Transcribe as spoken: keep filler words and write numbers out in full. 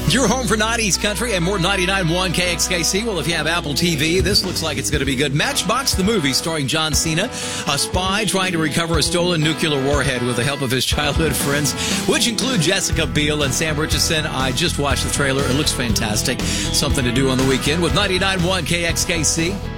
Your home for nineties country and more ninety-nine point one K X K C. Well, if you have Apple T V, this looks like it's going to be good. Matchbox, the movie starring John Cena, a spy trying to recover a stolen nuclear warhead with the help of his childhood friends, which include Jessica Biel and Sam Richardson. I just watched the trailer. It looks fantastic. Something to do on the weekend with ninety-nine point one K X K C.